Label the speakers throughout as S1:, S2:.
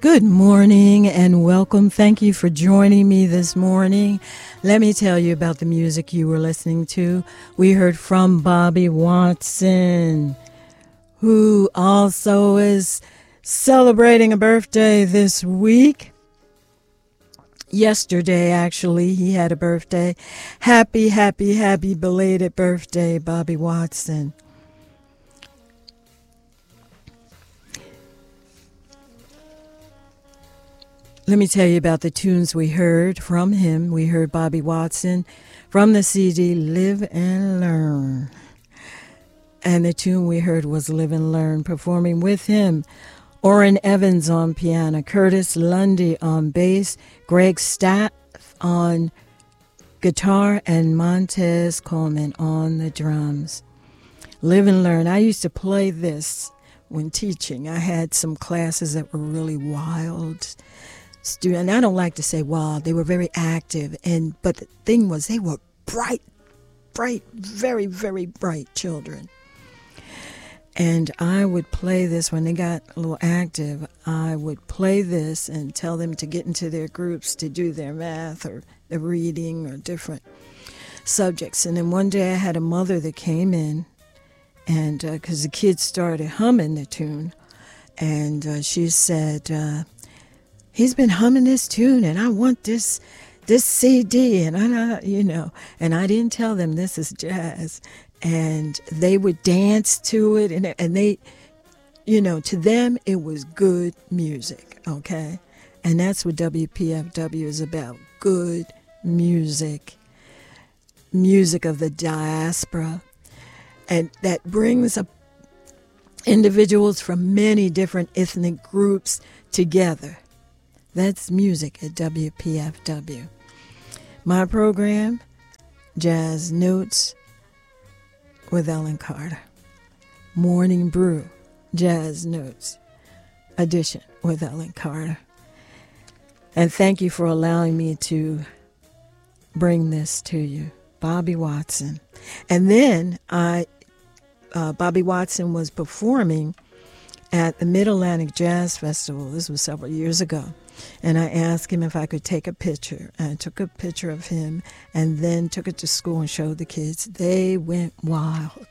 S1: Good morning and welcome. Thank you for joining me this morning. Let me tell you about the music you were listening to. We heard from Bobby Watson, who also is celebrating a birthday this week. Yesterday, actually, he had a birthday. Happy belated birthday, Bobby Watson. Let me tell you about the tunes we heard from him. We heard Bobby Watson from the CD Live and Learn. And the tune we heard was Live and Learn. Performing with him, Orrin Evans on piano, Curtis Lundy on bass, Greg Staff on guitar, and Montez Coleman on the drums. Live and Learn. I used to play this when teaching. I had some classes that were really wild. And I don't like to say wild. They were very active, but the thing was, they were bright, very, very bright children. And I would play this when they got a little active. I would play this and tell them to get into their groups to do their math or their reading or different subjects. And then one day I had a mother that came in, and because the kids started humming the tune, and she said, he's been humming this tune, and I want this CD, and and I didn't tell them this is jazz, and they would dance to it, and they, to them it was good music, okay, and that's what WPFW is about: good music of the diaspora, and that brings up individuals from many different ethnic groups together. That's music at WPFW. My program, Jazz Notes with Ellen Carter. Morning Brew, Jazz Notes edition with Ellen Carter. And thank you for allowing me to bring this to you. Bobby Watson. And then Bobby Watson was performing at the Mid-Atlantic Jazz Festival. This was several years ago. And I asked him if I could take a picture. And I took a picture of him and then took it to school and showed the kids. They went wild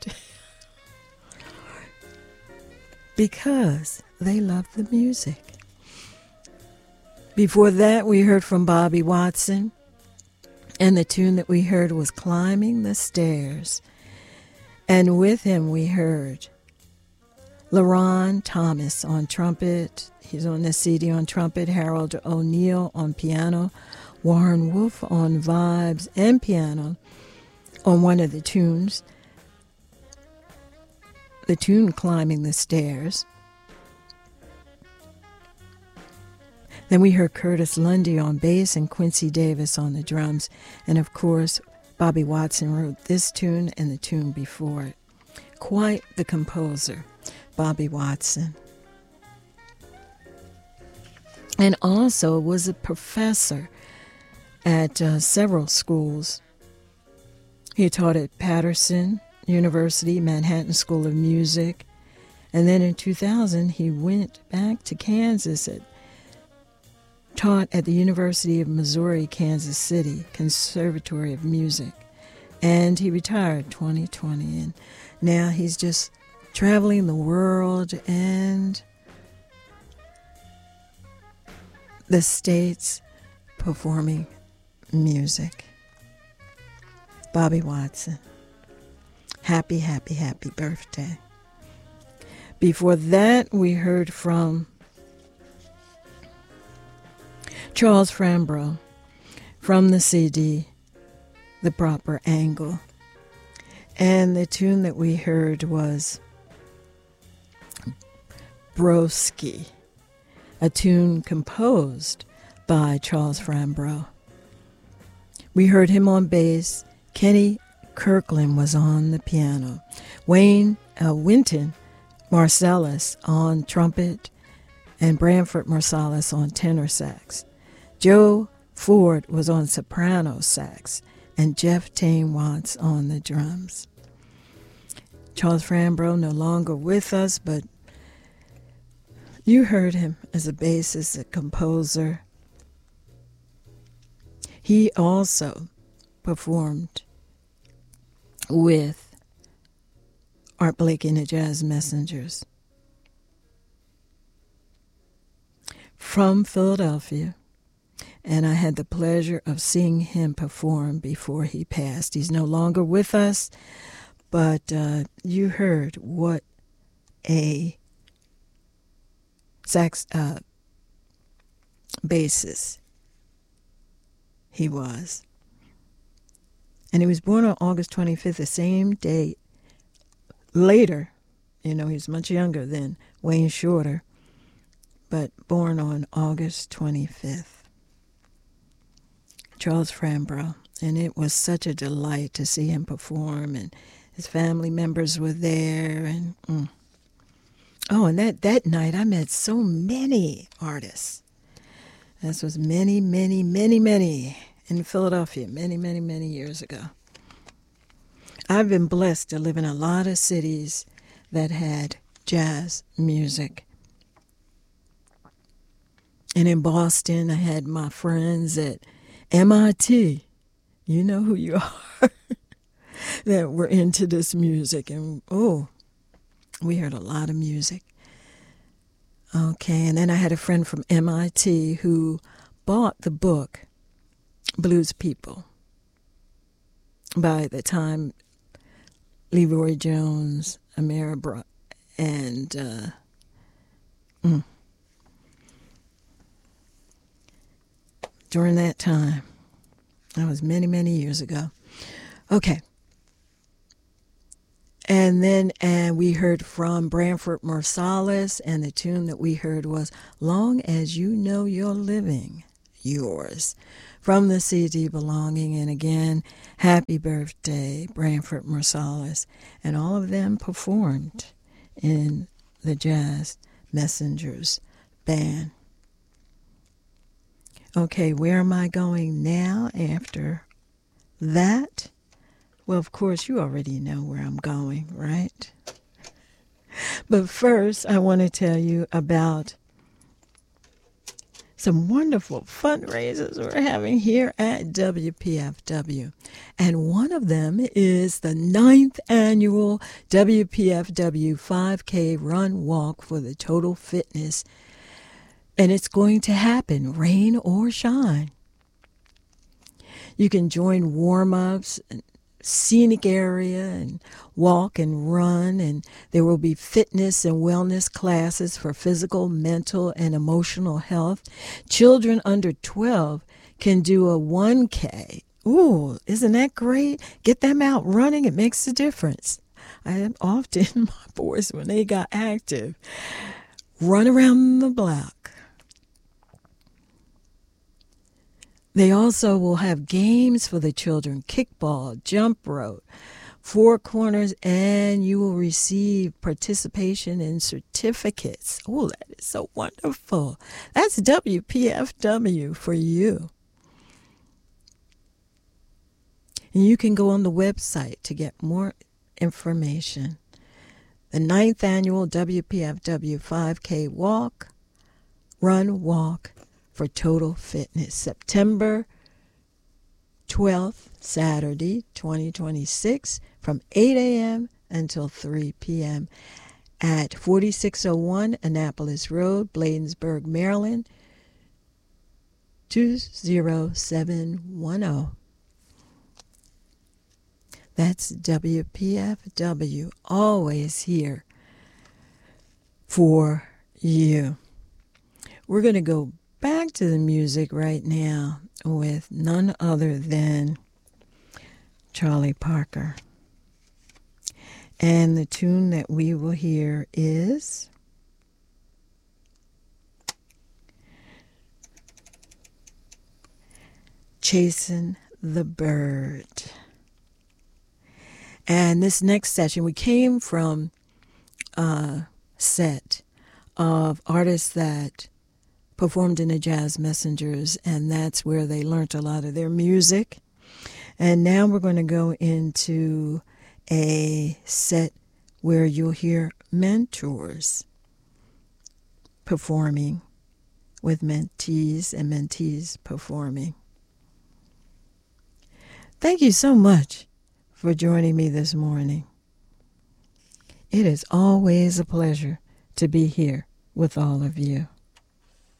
S1: because they loved the music. Before that, we heard from Bobby Watson. And the tune that we heard was Climbing the Stairs. And with him, we heard LaRon Thomas on trumpet. He's on the CD on trumpet. Harold O'Neill on piano. Warren Wolf on vibes and piano on one of the tunes. The tune Climbing the Stairs. Then we heard Curtis Lundy on bass and Quincy Davis on the drums. And of course, Bobby Watson wrote this tune and the tune before it. Quite the composer, Bobby Watson. And also was a professor at several schools. He taught at Patterson University, Manhattan School of Music. And then in 2000, he went back to Kansas, taught at the University of Missouri, Kansas City, Conservatory of Music. And he retired 2020. And now he's just traveling the world and the States performing music. Bobby Watson. Happy birthday. Before that, we heard from Charles Frambrough from the CD, The Proper Angle. And the tune that we heard was Broski, a tune composed by Charles Frambrough. We heard him on bass. Kenny Kirkland was on the piano. Wynton Marsalis on trumpet, and Branford Marsalis on tenor sax. Joe Ford was on soprano sax, and Jeff Tane Watts on the drums. Charles Frambrough no longer with us, but You heard him as a bassist, a composer. He also performed with Art Blakey and the Jazz Messengers. From Philadelphia, and I had the pleasure of seeing him perform before he passed. He's no longer with us, but you heard what a bassist he was. And he was born on August 25th, the same day later. You know, he's much younger than Wayne Shorter, but born on August 25th. Charles Framborough. And it was such a delight to see him perform, and his family members were there. And oh, and that night I met so many artists. This was many in Philadelphia, many years ago. I've been blessed to live in a lot of cities that had jazz music. And in Boston, I had my friends at MIT. You know who you are. That were into this music. And, we heard a lot of music. Okay, and then I had a friend from MIT who bought the book, Blues People, by the time Leroy Jones, Amara Brock, and during that time. That was many years ago. Okay. And then we heard from Branford Marsalis, and the tune that we heard was Long As You Know You're Living, Yours, from the CD Belonging. And again, happy birthday, Branford Marsalis. And all of them performed in the Jazz Messengers band. Okay, where am I going now after that? Well, of course, you already know where I'm going, right? But first, I want to tell you about some wonderful fundraisers we're having here at WPFW. And one of them is the 9th annual WPFW 5K Run Walk for the Total Fitness. And it's going to happen, rain or shine. You can join warm-ups and scenic area and walk and run, and there will be fitness and wellness classes for physical, mental, and emotional health. Children under 12 can do a 1K. Ooh, isn't that great? Get them out running. It makes a difference. I often, my boys, when they got active, run around the block. They also will have games for the children, kickball, jump rope, 4 corners, and you will receive participation in certificates. Oh, that is so wonderful. That's WPFW for you. And you can go on the website to get more information. The 9th annual WPFW 5K Run Walk for Total Fitness, September 12th, Saturday, 2026, from 8 a.m. until 3 p.m. at 4601 Annapolis Road, Bladensburg, Maryland, 20710. That's WPFW, always here for you. We're going to go back to the music right now with none other than Charlie Parker. And the tune that we will hear is Chasing the Bird. And this next session, we came from a set of artists that performed in the Jazz Messengers, and that's where they learned a lot of their music. And now we're going to go into a set where you'll hear mentors performing, with mentees and mentees performing. Thank you so much for joining me this morning. It is always a pleasure to be here with all of you.